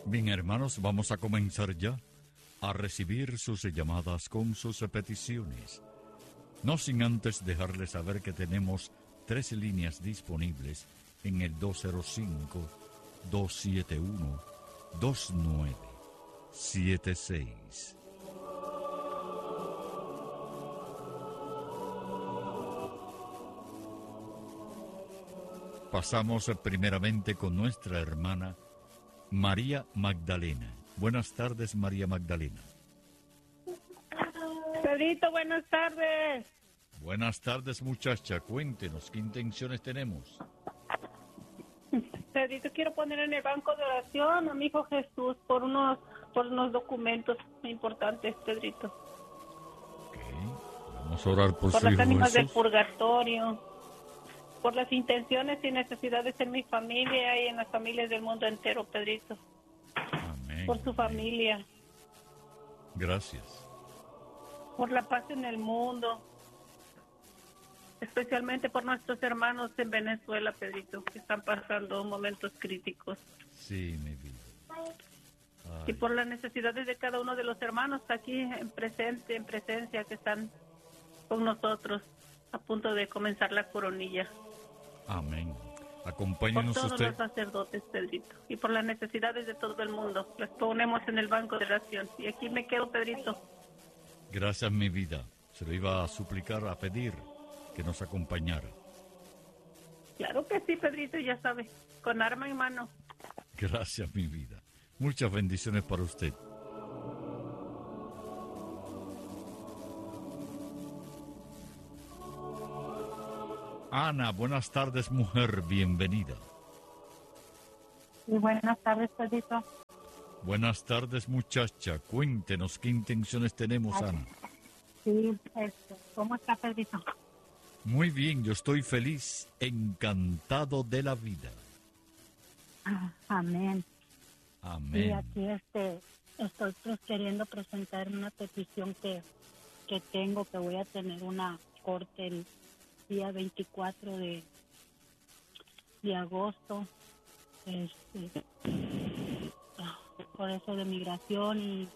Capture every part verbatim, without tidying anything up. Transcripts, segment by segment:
Bien, hermanos, vamos a comenzar ya a recibir sus llamadas con sus peticiones. No sin antes dejarles saber que tenemos tres líneas disponibles en el dos cero cinco, dos siete uno, dos nueve siete seis. Pasamos primeramente con nuestra hermana María Magdalena. Buenas tardes, María Magdalena. Pedrito, buenas tardes. Buenas tardes, muchacha. Cuéntenos, ¿qué intenciones tenemos? Pedrito, quiero poner en el banco de oración a mi hijo Jesús por unos, por unos documentos muy importantes, Pedrito. Ok, vamos a orar por, Por su las hijo ánimas del Jesús. purgatorio, por las intenciones y necesidades en mi familia y en las familias del mundo entero, Pedrito. Amén. Por su amén. familia, Gracias. por la paz en el mundo, especialmente por nuestros hermanos en Venezuela, Pedrito, que están pasando momentos críticos. Sí, mi vida. Y Ay, por las necesidades de cada uno de los hermanos aquí en presente, en presencia, que están con nosotros a punto de comenzar la coronilla. amén. Por Acompáñenos todos usted. los sacerdotes, Pedrito, y por las necesidades de todo el mundo. Las ponemos en el banco de oración. Y aquí me quedo, Pedrito. Gracias, mi vida. Se lo iba a suplicar, a pedir que nos acompañara. Claro que sí, Pedrito, ya sabe, con arma en mano. Gracias, mi vida. Muchas bendiciones para usted. Ana, buenas tardes, mujer. Bienvenida. Y buenas tardes, Pedrito. Buenas tardes, muchacha. Cuéntenos qué intenciones tenemos, Ay. Ana. Sí, este, ¿cómo está, Pedrito? Muy bien, yo estoy feliz, encantado de la vida. Ah, amén. Y Amén. aquí este, estoy pues, queriendo presentar una petición que, que tengo, que voy a tener una corte el día veinticuatro de, de agosto, este, ah, por eso de migración y,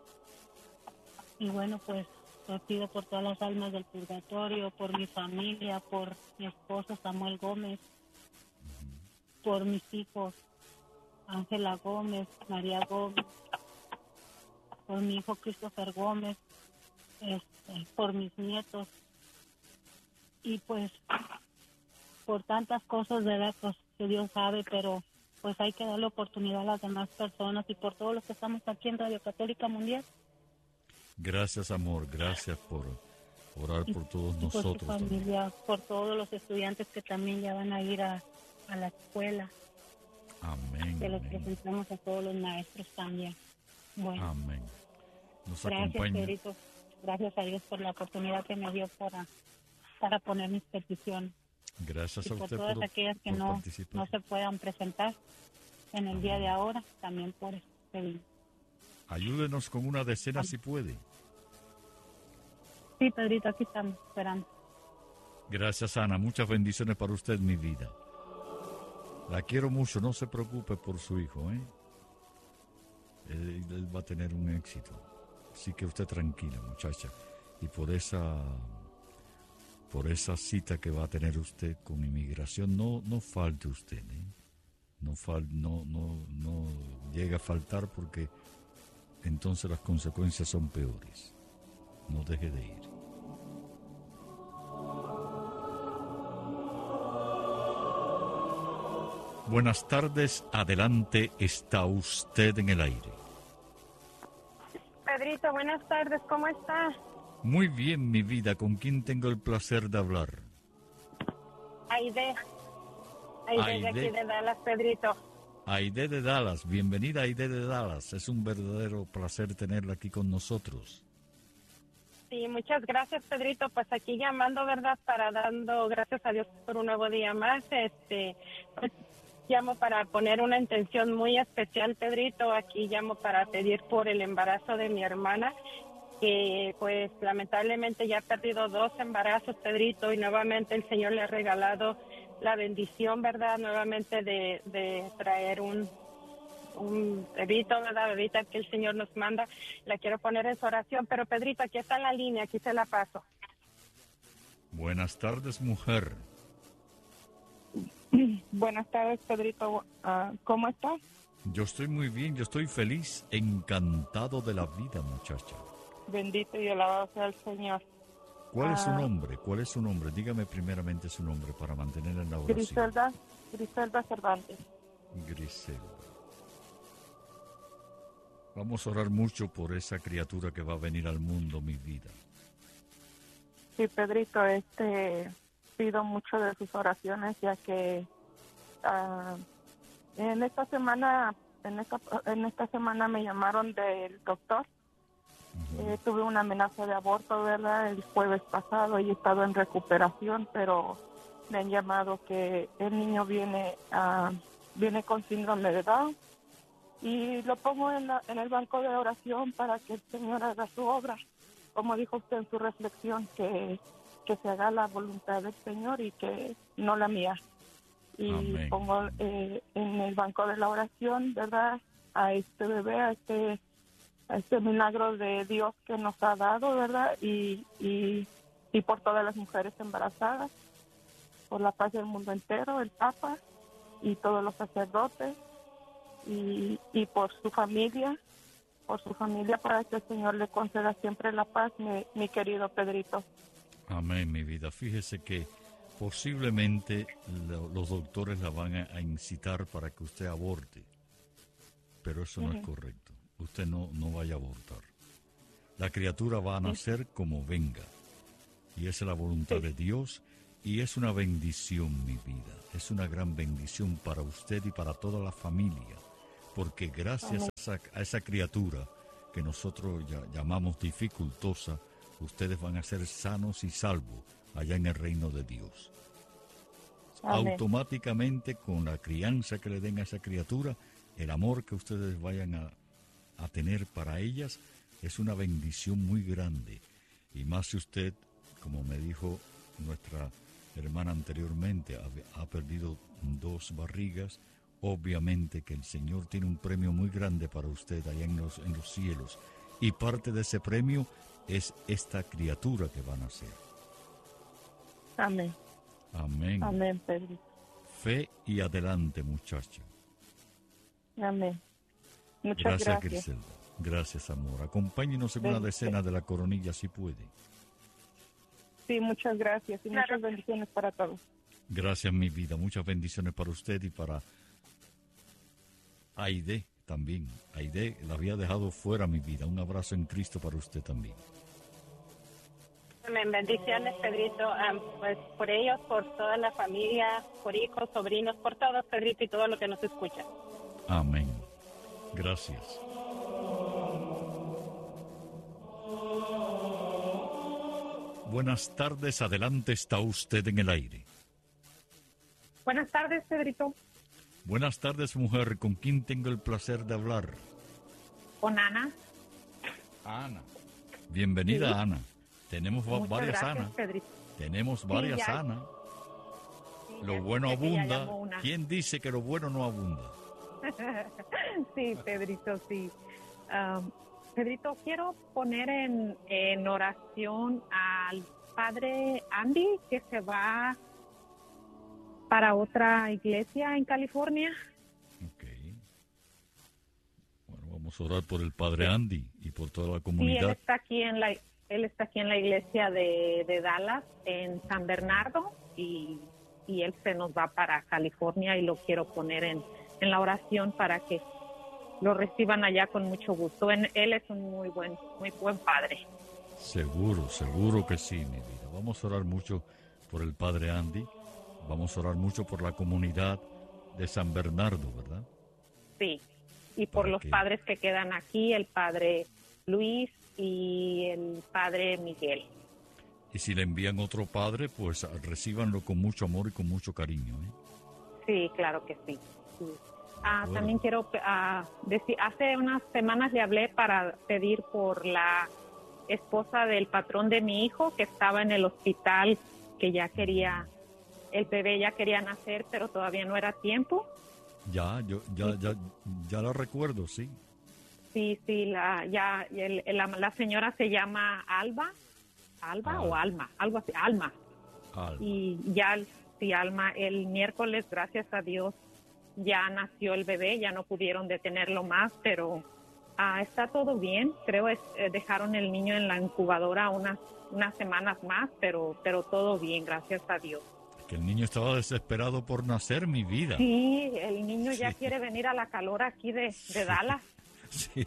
y bueno, pues te pido por todas las almas del purgatorio, por mi familia, por mi esposo Samuel Gómez, por mis hijos Ángela Gómez, María Gómez, por mi hijo Christopher Gómez, este, por mis nietos y pues por tantas cosas, ¿verdad? Pues que Dios sabe, pero pues hay que darle oportunidad a las demás personas y por todos los que estamos aquí en Radio Católica Mundial. Gracias, amor. Gracias por orar por todos Y por su nosotros también. familia, por todos los estudiantes que también ya van a ir a, a la escuela, Amén. que les Amén. presentamos a todos los maestros también. Bueno, Amén. Nos gracias, acompaña. Pedrito. Gracias a Dios por la oportunidad que me dio para, para poner mis peticiones. Gracias Y a por usted todas por, aquellas que por no, participar. no se puedan presentar en el día de ahora, también por pedir. Ayúdenos con una decena si puede. Sí, Pedrito, aquí estamos esperando. Gracias, Ana. Muchas bendiciones para usted, mi vida. La quiero mucho. No se preocupe por su hijo, ¿eh? Él, él va a tener un éxito. Así que usted tranquila, muchacha. Y por esa, por esa cita que va a tener usted con inmigración, no, no falte usted, ¿eh? No, fal, no, no, no llegue a faltar porque entonces las consecuencias son peores. No deje de ir. Buenas tardes, adelante, está usted en el aire. Pedrito, buenas tardes, ¿cómo está? Muy bien, mi vida, ¿con quién tengo el placer de hablar? Aide. Aide, Aide. de aquí de Dallas, Pedrito. Aide de Dallas, bienvenida Aide de Dallas, es un verdadero placer tenerla aquí con nosotros. Sí, muchas gracias, Pedrito. Pues aquí llamando, ¿verdad? Para dando gracias a Dios por un nuevo día más. Este, pues, llamo para poner una intención muy especial, Pedrito. Aquí llamo para pedir por el embarazo de mi hermana, que pues lamentablemente ya ha perdido dos embarazos, Pedrito, y nuevamente el Señor le ha regalado la bendición, ¿verdad? Nuevamente de, de traer un, un bebito, ¿verdad? Bebita que el Señor nos manda. La quiero poner en su oración. Pero Pedrito, aquí está en la línea, aquí se la paso. Buenas tardes, mujer. Buenas tardes, Pedrito. Uh, ¿Cómo estás? Yo estoy muy bien, yo estoy feliz, encantado de la vida, muchacha. Bendito y alabado sea el Señor. ¿Cuál es su Ah. nombre? ¿Cuál es su nombre? Dígame primeramente su nombre para mantener en la oración. Griselda, Griselda Cervantes. Griselda. Vamos a orar mucho por esa criatura que va a venir al mundo, mi vida. Sí, Pedrito, este, pido mucho de sus oraciones, ya que uh, en esta semana, en esta, en esta semana me llamaron del doctor. Uh-huh. Eh, tuve una amenaza de aborto, ¿verdad? El jueves pasado y he estado en recuperación, pero me han llamado que el niño viene, uh, viene con síndrome de Down y lo pongo en, la, en el banco de oración para que el Señor haga su obra. Como dijo usted en su reflexión, que, que se haga la voluntad del Señor y que no la mía. Y Amén. Pongo eh, en el banco de la oración, ¿verdad? A este bebé, a este, a este milagro de Dios que nos ha dado, ¿verdad? Y, y, y por todas las mujeres embarazadas, por la paz del mundo entero, el Papa y todos los sacerdotes y, y por su familia. por su familia, para que el Señor le conceda siempre la paz, mi, mi querido Pedrito. Amén, mi vida. Fíjese que posiblemente lo, los doctores la van a, a incitar para que usted aborte, pero eso uh-huh. no es correcto. Usted no, no vaya a abortar. La criatura va a nacer uh-huh. como venga, y esa es la voluntad sí. de Dios, y es una bendición, mi vida. Es una gran bendición para usted y para toda la familia. Porque gracias a esa, a esa criatura que nosotros ya, llamamos dificultosa, ustedes van a ser sanos y salvos allá en el reino de Dios. Amén. Automáticamente, con la crianza que le den a esa criatura, el amor que ustedes vayan a, a tener para ellas es una bendición muy grande. Y más si usted, como me dijo nuestra hermana anteriormente, ha, ha perdido dos barrigas. Obviamente que el Señor tiene un premio muy grande para usted allá en los, en los cielos. Y parte de ese premio es esta criatura que va a nacer. Amén. Amén. Amén, Pedro. Fe y adelante, muchacho. Amén. Muchas gracias. Gracias, Griselda. Gracias, amor. Acompáñenos en una decena de la coronilla, si puede. Sí, muchas gracias y claro. Muchas bendiciones para todos. Gracias, mi vida. Muchas bendiciones para usted y para Aide también. Aide la había dejado fuera, mi vida. Un abrazo en Cristo para usted también. Amén. Bendiciones, Pedrito. Um, pues por ellos, por toda la familia, por hijos, sobrinos, por todos, Pedrito, y todo lo que nos escucha. Amén. Gracias. Buenas tardes. Adelante, está usted en el aire. Buenas tardes, Pedrito. Buenas tardes, mujer. ¿Con quién tengo el placer de hablar? Con Ana. Ana. Bienvenida, sí. Ana. Tenemos Muchas varias gracias, Ana. Pedrito. Tenemos varias sí, Ana. Sí, lo bueno abunda. ¿Quién dice que lo bueno no abunda? Sí, Pedrito, sí. Um, Pedrito, quiero poner en, en oración al padre Andy, que se va para otra iglesia en California. Ok. Bueno, vamos a orar por el padre Andy y por toda la comunidad. Sí, él está aquí en la, él está aquí en la iglesia de, de Dallas, en San Bernardo, y, y él se nos va para California y lo quiero poner en, en la oración para que lo reciban allá con mucho gusto. En, él es un muy buen, muy buen padre. Seguro, seguro que sí, mi vida. Vamos a orar mucho por el padre Andy. Vamos a orar mucho por la comunidad de San Bernardo, ¿verdad? Sí, y por Para los que... padres que quedan aquí, el padre Luis y el padre Miguel. Y si le envían otro padre, pues recíbanlo con mucho amor y con mucho cariño, ¿eh? Sí, claro que sí. sí. Ah, bueno. También quiero ah, decir, hace unas semanas le hablé para pedir por la esposa del patrón de mi hijo, que estaba en el hospital, que ya quería... El bebé ya quería nacer, pero todavía no era tiempo. Ya, yo, ya, ya, ya lo recuerdo, sí. Sí, sí, la, ya, el- la, la señora se llama Alba, Alba Ah. o Alma, algo así, Alma. Alma. Y ya, sí, Alma, el miércoles, gracias a Dios, ya nació el bebé, ya no pudieron detenerlo más, pero ah, está todo bien. Creo es eh, dejaron el niño en la incubadora unas unas semanas más, pero pero todo bien, gracias a Dios. Que el niño estaba desesperado por nacer, mi vida. Sí, el niño ya Sí. quiere venir a la calor aquí de, de Dallas. Sí.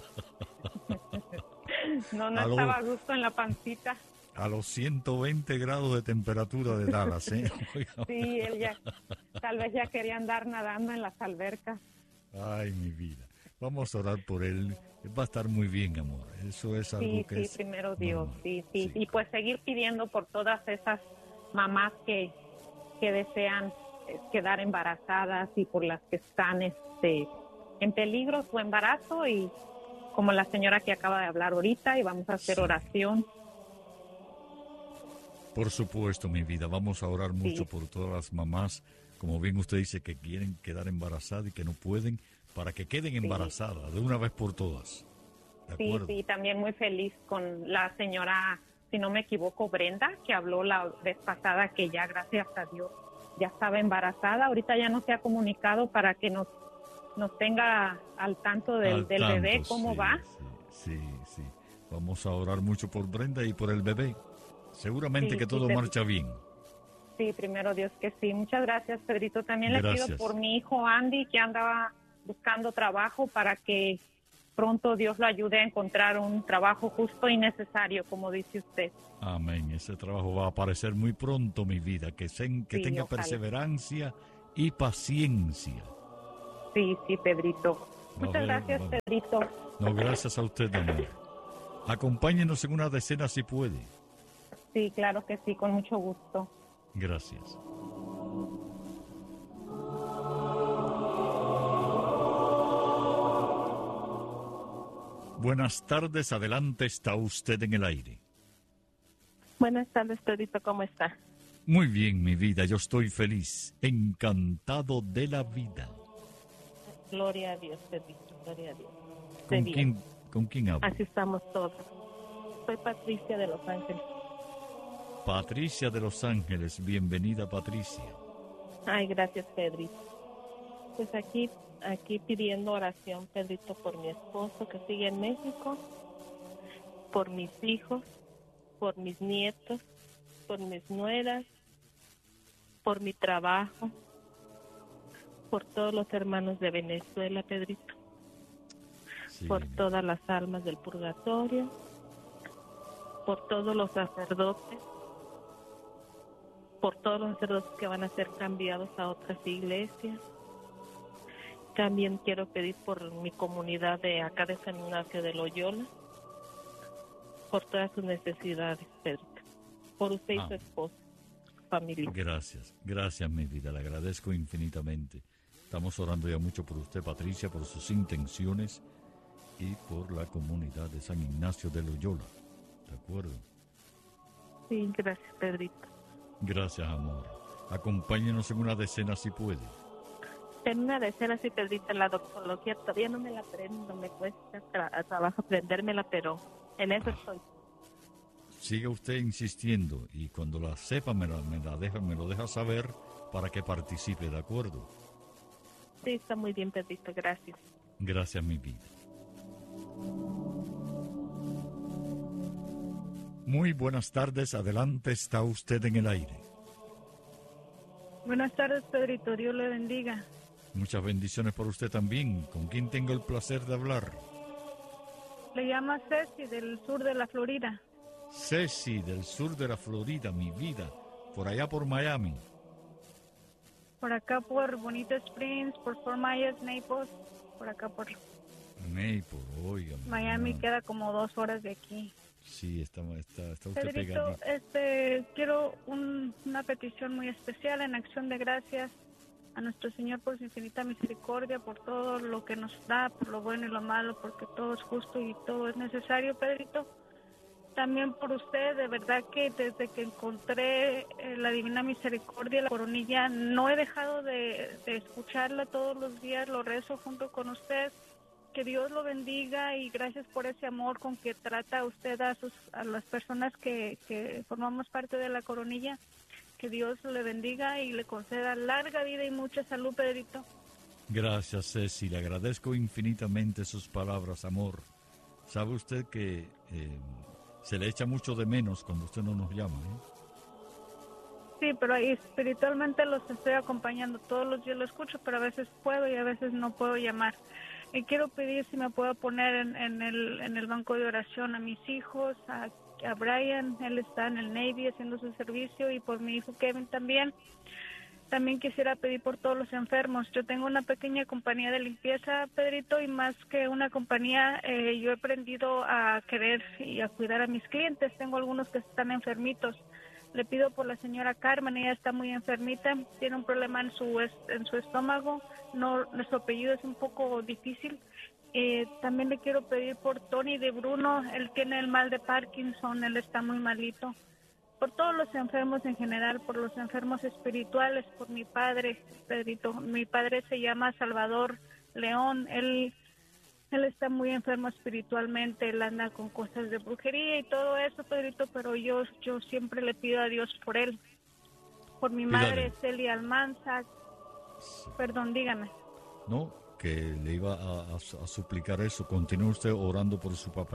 No, no Aló. estaba a gusto en la pancita. A los ciento veinte grados de temperatura de Dallas, ¿eh? Oiga. Sí, él ya, tal vez ya quería andar nadando en las albercas. Ay, mi vida. Vamos a orar por él. Él va a estar muy bien, amor. Eso es algo Sí, que sí, es primero Dios, normal. sí, sí, Sí. y pues seguir pidiendo por todas esas mamás que, que desean eh, quedar embarazadas y por las que están este, en peligro su embarazo, y como la señora que acaba de hablar ahorita, y vamos a hacer Sí. oración. Por supuesto, mi vida. Vamos a orar mucho Sí. por todas las mamás, como bien usted dice, que quieren quedar embarazadas y que no pueden, para que queden embarazadas de una vez por todas. ¿De Sí, acuerdo? sí, también muy feliz con la señora, si no me equivoco, Brenda, que habló la vez pasada, que ya, gracias a Dios, ya estaba embarazada. Ahorita ya no se ha comunicado para que nos, nos tenga al tanto del, Al del tanto, bebé, cómo sí, va. Sí, sí, sí. Vamos a orar mucho por Brenda y por el bebé. Seguramente Sí, que sí, todo pero- marcha bien. Sí, primero Dios que sí. Muchas gracias, Pedrito. También le Gracias. pido por mi hijo Andy, que andaba buscando trabajo, para que pronto Dios lo ayude a encontrar un trabajo justo y necesario, como dice usted. Amén. Ese trabajo va a aparecer muy pronto, mi vida. Que, se- que Sí, tenga ojalá. perseverancia y paciencia. Sí, sí, Pedrito. Va a Muchas ver, gracias, va- Pedrito. No, gracias a usted, amor. Acompáñenos en una decena si puede. Sí, claro que sí, con mucho gusto. Gracias. Buenas tardes, adelante, está usted en el aire. Buenas tardes, Pedrito, ¿cómo está? Muy bien, mi vida, yo estoy feliz, encantado de la vida. Gloria a Dios, Pedrito, gloria a Dios. ¿Con Esté bien. quién, ¿Con quién hablo? Así estamos todos. Soy Patricia de Los Ángeles. Patricia de Los Ángeles, bienvenida, Patricia. Ay, gracias, Pedrito. Pues aquí, aquí pidiendo oración, Pedrito, por mi esposo que sigue en México, por mis hijos, por mis nietos, por mis nueras, por mi trabajo, por todos los hermanos de Venezuela, Pedrito, Sí, por todas las almas del purgatorio, por todos los sacerdotes, por todos los sacerdotes que van a ser cambiados a otras iglesias. También quiero pedir por mi comunidad de acá de San Ignacio de Loyola, por todas sus necesidades, Pedro, por usted y Ah. su esposa, su familia. Gracias, gracias, mi vida, le agradezco infinitamente. Estamos orando ya mucho por usted, Patricia, por sus intenciones y por la comunidad de San Ignacio de Loyola. ¿De acuerdo? Sí, gracias, Pedrito. Gracias, amor. Acompáñenos en una decena si puede. En una decena, sí, Pedrito, la doxología todavía no me la aprendo, me cuesta tra- trabajo aprendérmela, pero en eso estoy. Siga usted insistiendo y cuando la sepa me, la, me, la deja, me lo deja saber para que participe, ¿de acuerdo? Sí, está muy bien, Pedrito, gracias. Gracias, mi vida. Muy buenas tardes, adelante, está usted en el aire. Buenas tardes, Pedrito. Dios le bendiga. Muchas bendiciones por usted también. ¿Con quién tengo el placer de hablar? Le llama Ceci del sur de la Florida. Ceci, del sur de la Florida, mi vida, por allá por Miami. Por acá por Bonita Springs, por Fort Myers, Naples. Por acá por Naples, oiga. Miami queda como dos horas de aquí. Sí, está, está, está usted Pedrito, pegadito. este, quiero un- una petición muy especial en acción de gracias a nuestro Señor por su infinita misericordia, por todo lo que nos da, por lo bueno y lo malo, porque todo es justo y todo es necesario, Pedrito. también por usted. De verdad que desde que encontré eh, la Divina Misericordia, la coronilla, no he dejado de, de escucharla todos los días, lo rezo junto con usted. Que Dios lo bendiga y gracias por ese amor con que trata usted a, sus, a las personas que, que formamos parte de la coronilla. Que Dios le bendiga y le conceda larga vida y mucha salud, Pedrito. Gracias, Ceci. Le agradezco infinitamente sus palabras, amor. Sabe usted que eh, se le echa mucho de menos cuando usted no nos llama, ¿eh? Sí, pero ahí espiritualmente los estoy acompañando. Todos los días lo escucho, pero a veces puedo y a veces no puedo llamar. Y quiero pedir si me puedo poner en, en, el, en el banco de oración a mis hijos, a, a Brian, él está en el Navy haciendo su servicio, y por mi hijo Kevin también. También quisiera pedir por todos los enfermos. Yo tengo una pequeña compañía de limpieza, Pedrito, y más que una compañía, eh, yo he aprendido a querer y a cuidar a mis clientes. Tengo algunos que están enfermitos. Le pido por la señora Carmen, ella está muy enfermita, tiene un problema en su en su estómago, no, su apellido es un poco difícil. Eh, también le quiero pedir por Tony de Bruno, él tiene el mal de Parkinson, él está muy malito. Por todos los enfermos en general, por los enfermos espirituales, por mi padre, Pedrito. Mi padre se llama Salvador León, él... Él está muy enfermo espiritualmente, él anda con cosas de brujería y todo eso, Pedrito, pero yo yo siempre le pido a Dios por él. Por mi Pídale. madre, Celia Almanza. Perdón, dígame. No, que le iba a, a, a suplicar eso. Continúe usted orando por su papá.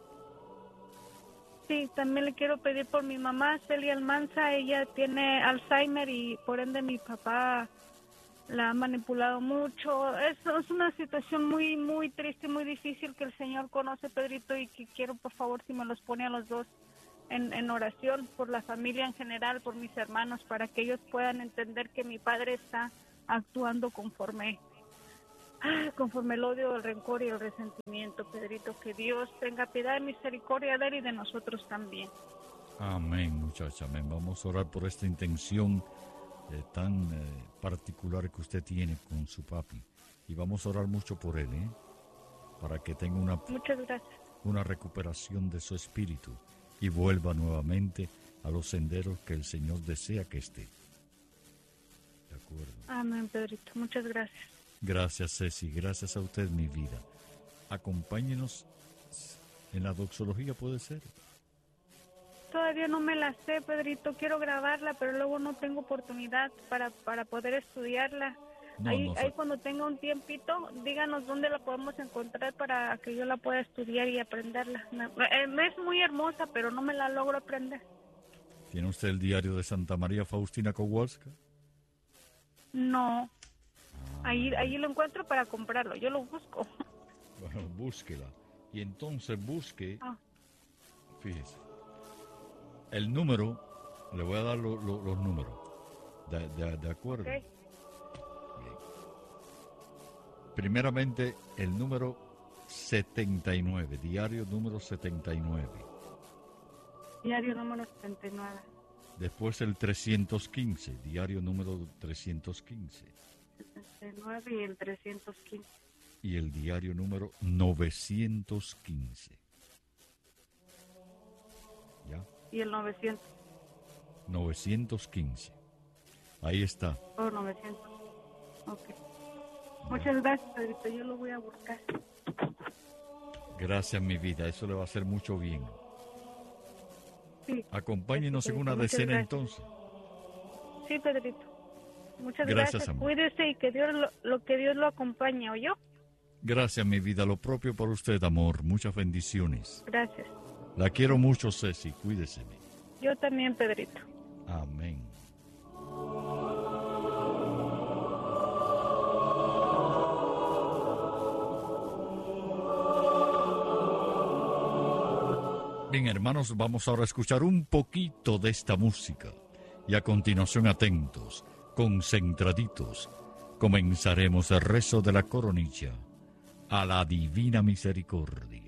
Sí, también le quiero pedir por mi mamá, Celia Almanza. Ella tiene Alzheimer y por ende mi papá la ha manipulado mucho. Es, es una situación muy, muy triste, muy difícil que el Señor conoce, Pedrito, y que quiero, por favor, si me los pone a los dos en, en oración por la familia en general, por mis hermanos, para que ellos puedan entender que mi padre está actuando conforme, conforme el odio, el rencor y el resentimiento, Pedrito. Que Dios tenga piedad y misericordia de él y de nosotros también. Amén, muchacha, amén. Vamos a orar por esta intención Eh, tan eh, particular que usted tiene con su papi, y vamos a orar mucho por él, ¿eh? Para que tenga una, Muchas gracias. una recuperación de su espíritu y vuelva nuevamente a los senderos que el Señor desea que esté. De acuerdo. Amén, Pedrito. Muchas gracias. Gracias, Ceci. Gracias a usted, mi vida. Acompáñenos en la doxología, ¿puede ser? Todavía no me la sé, Pedrito. Quiero grabarla, pero luego no tengo oportunidad para, para poder estudiarla. No, ahí, no, ahí cuando tenga un tiempito, díganos dónde la podemos encontrar para que yo la pueda estudiar y aprenderla. Me, eh, es muy hermosa, pero no me la logro aprender. ¿Tiene usted el diario de Santa María Faustina Kowalska? No. Ah. Ahí, ahí lo encuentro para comprarlo. Yo lo busco. Bueno, búsquela. Y entonces busque, ah. fíjese, el número, le voy a dar lo, lo, los números, de, de, de acuerdo. Okay. Bien. Primeramente, el número setenta y nueve, diario número setenta y nueve. Diario número setenta y nueve. Después el trescientos quince, diario número trescientos quince. setenta y nueve y el trescientos quince. Y el diario número novecientos quince. ¿Ya? Y el novecientos. novecientos quince. Ahí está. Oh, novecientos. Ok. Ya. Muchas gracias, Pedrito. Yo lo voy a buscar. Gracias, mi vida. Eso le va a hacer mucho bien. Sí. Acompáñenos en una decena entonces. Sí, Pedrito. Muchas gracias. gracias. Amor. Cuídese y que Dios lo, lo que Dios lo acompañe, ¿oyó? Gracias, mi vida. Lo propio por usted, amor. Muchas bendiciones. Gracias. La quiero mucho, Ceci. Cuídese. Yo también, Pedrito. Amén. Bien, hermanos, vamos ahora a escuchar un poquito de esta música. Y a continuación, atentos, concentraditos, comenzaremos el rezo de la coronilla a la Divina Misericordia.